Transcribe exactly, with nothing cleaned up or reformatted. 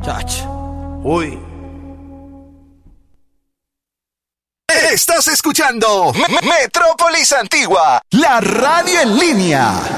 Chach. Uy. Estás escuchando Metrópolis Antigua, la radio en línea.